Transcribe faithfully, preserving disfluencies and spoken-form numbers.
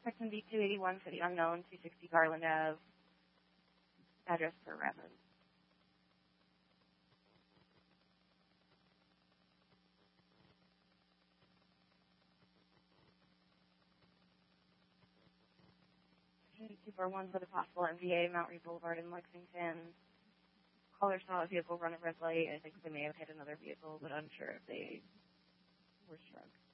Section D two eighty-one for the unknown, two sixty Garland Avenue. Address for reference. two forty-one for the possible M V A, Mount Reed Boulevard in Lexington. Caller saw a vehicle run a red light. I think they may have hit another vehicle, but unsure if they were struck.